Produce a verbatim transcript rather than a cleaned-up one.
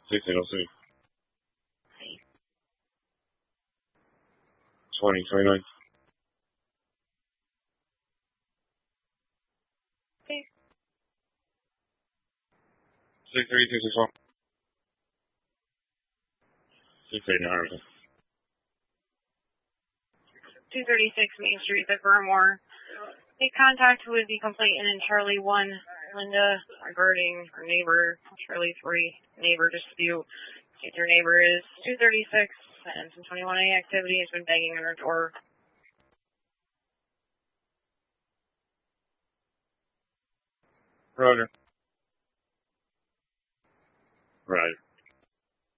sixteen oh six. twenty, twenty-nine. Okay. six three six six four. six eighty-nine. two thirty-six Main Street, the Vermore. The contact would be complete in Charlie one, Linda, regarding her neighbor, Charlie three, neighbor dispute. See if your neighbor is two thirty-six, and some twenty-one A activity has been banging on her door. Roger. Right.